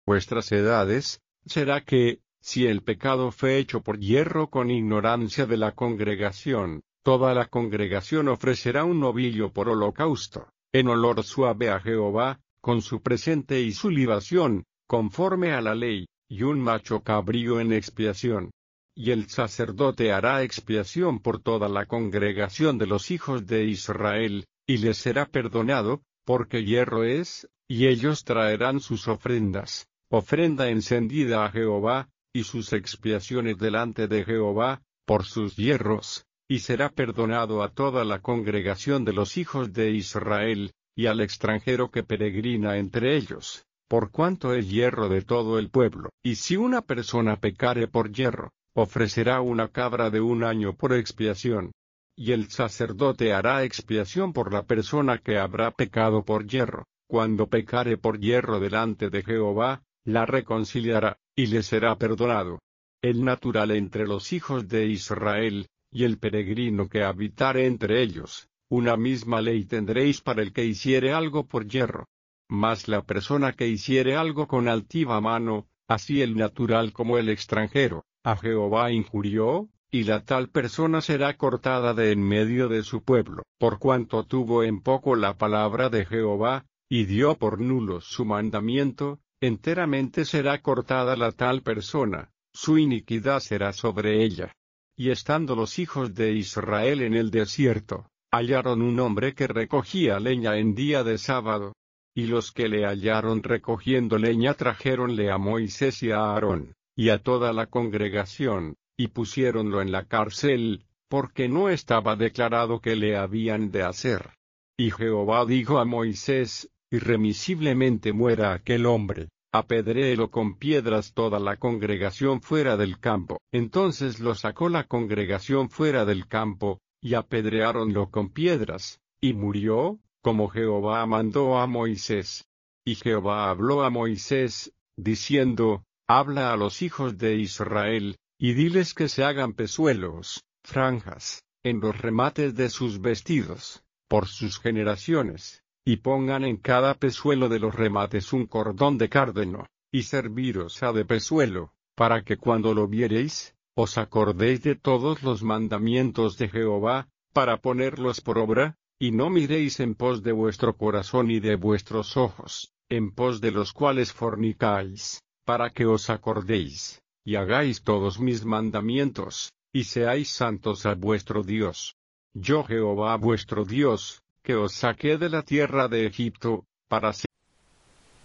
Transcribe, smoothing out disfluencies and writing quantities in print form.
vuestras edades, será que, si el pecado fue hecho por hierro con ignorancia de la congregación, toda la congregación ofrecerá un novillo por holocausto, en olor suave a Jehová, con su presente y su libación, conforme a la ley, y un macho cabrío en expiación. Y el sacerdote hará expiación por toda la congregación de los hijos de Israel, y les será perdonado, porque hierro es, y ellos traerán sus ofrendas, ofrenda encendida a Jehová, y sus expiaciones delante de Jehová, por sus hierros, y será perdonado a toda la congregación de los hijos de Israel, y al extranjero que peregrina entre ellos, por cuanto es hierro de todo el pueblo. Y si una persona pecare por hierro, ofrecerá una cabra de un año por expiación. Y el sacerdote hará expiación por la persona que habrá pecado por hierro. Cuando pecare por hierro delante de Jehová, la reconciliará, y le será perdonado. El natural entre los hijos de Israel, y el peregrino que habitare entre ellos, una misma ley tendréis para el que hiciere algo por hierro. Mas la persona que hiciere algo con altiva mano, así el natural como el extranjero, a Jehová injurió, y la tal persona será cortada de en medio de su pueblo, por cuanto tuvo en poco la palabra de Jehová, y dio por nulo su mandamiento, enteramente será cortada la tal persona, su iniquidad será sobre ella. Y estando los hijos de Israel en el desierto, hallaron un hombre que recogía leña en día de sábado. Y los que le hallaron recogiendo leña trajéronle a Moisés y a Aarón, y a toda la congregación, y pusiéronlo en la cárcel, porque no estaba declarado que le habían de hacer. Y Jehová dijo a Moisés, irremisiblemente muera aquel hombre, apedréelo con piedras toda la congregación fuera del campo. Entonces lo sacó la congregación fuera del campo, y apedreáronlo con piedras, y murió, como Jehová mandó a Moisés. Y Jehová habló a Moisés, diciendo, habla a los hijos de Israel, y diles que se hagan pezuelos, franjas, en los remates de sus vestidos, por sus generaciones, y pongan en cada pezuelo de los remates un cordón de cárdeno, y serviros ha de pezuelo, para que cuando lo viereis, os acordéis de todos los mandamientos de Jehová, para ponerlos por obra, y no miréis en pos de vuestro corazón y de vuestros ojos, en pos de los cuales fornicáis, para que os acordéis, y hagáis todos mis mandamientos, y seáis santos a vuestro Dios. Yo Jehová vuestro Dios, que os saqué de la tierra de Egipto, para